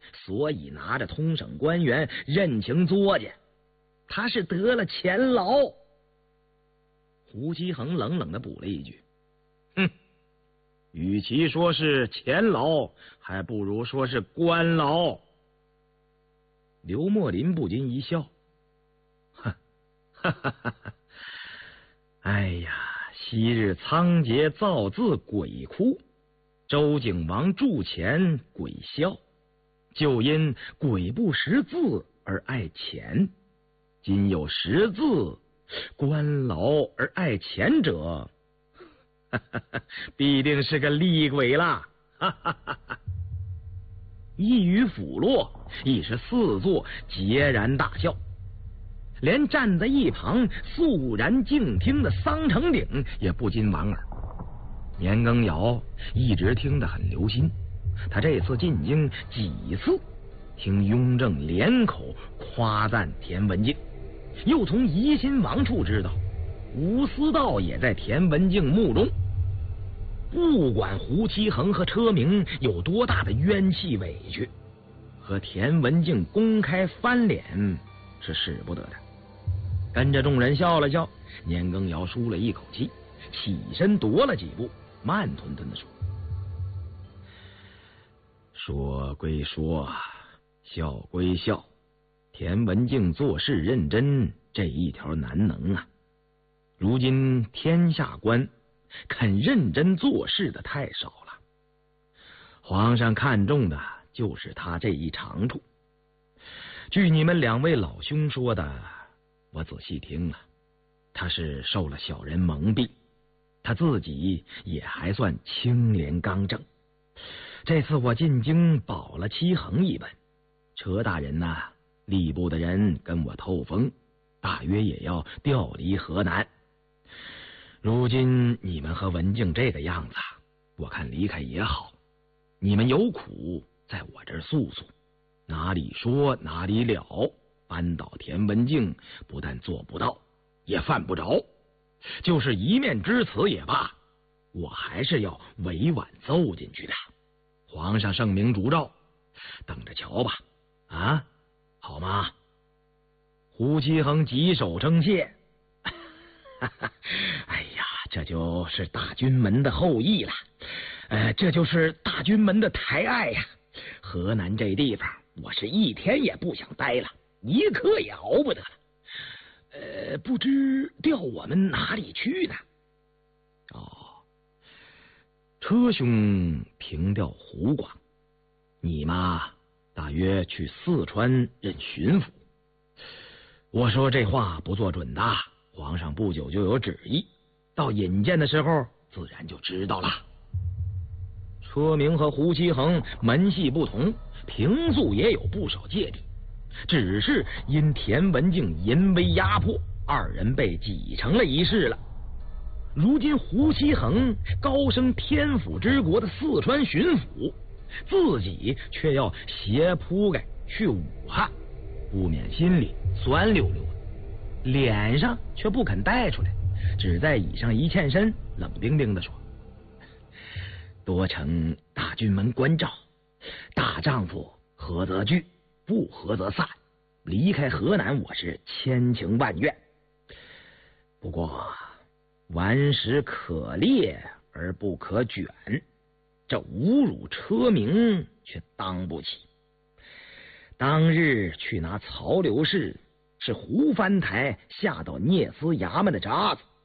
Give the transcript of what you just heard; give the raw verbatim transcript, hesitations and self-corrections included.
所以拿着通省官员任情作践。他是得了钱牢。胡七恒冷冷地补了一句：“哼，与其说是钱牢，还不如说是官牢。”刘墨林不禁一笑：“哈，哈哈哈哈！哎呀，昔日仓颉造字鬼哭，周景王铸钱鬼笑，就因鬼不识字而爱钱。今有识字官牢而爱钱者，哈哈哈，必定是个厉鬼啦！”哈哈哈哈。一语phủ落，一时四座截然大笑，连站在一旁肃然静听的桑成鼎也不禁莞尔。年羹尧一直听得很留心，他这次进京几次听雍正连口夸赞田文镜，又从疑心王处知道吴思道也在田文镜墓中。不管胡七恒和车明有多大的冤气委屈，和田文镜公开翻脸是使不得的。跟着众人笑了笑，年羹尧舒了一口气，起身踱了几步，慢吞吞地说：“说归说，笑归笑，田文镜做事认真，这一条难能啊。如今天下官肯认真做事的太少了，皇上看重的就是他这一长处。据你们两位老兄说的，我仔细听了，他是受了小人蒙蔽，他自己也还算清廉刚正。这次我进京保了戚恒一本，车大人呐、啊，吏部的人跟我透风，大约也要调离河南。如今你们和文静这个样子，我看离开也好。你们有苦在我这儿诉诉，哪里说哪里了。扳倒田文镜不但做不到，也犯不着，就是一面之词也罢，我还是要委婉奏进去的。皇上圣明烛照，等着瞧吧，啊，好吗？胡七恒举手称谢。哎呀，这就是大军门的后裔了，呃，这就是大军门的抬爱呀。河南这地方，我是一天也不想待了，一刻也熬不得了。呃，不知调我们哪里去呢？哦，车兄平调湖广，你嘛，大约去四川任巡抚。我说这话不做准的，皇上不久就有旨意，到引荐的时候自然就知道了。车明和胡七恒门系不同，平素也有不少芥蒂，只是因田文镜淫威压迫，二人被挤成了一室了。如今胡七恒高升天府之国的四川巡抚，自己却要携铺盖去武汉，不免心里酸溜溜的，脸上却不肯带出来，只在椅上一欠身，冷冰冰地说：“多承大军门关照，大丈夫合则聚，不合则散。离开河南，我是千情万愿。不过顽石可裂而不可卷，这侮辱车明却当不起。当日去拿曹刘氏，是胡藩台下到聂司衙门的札子，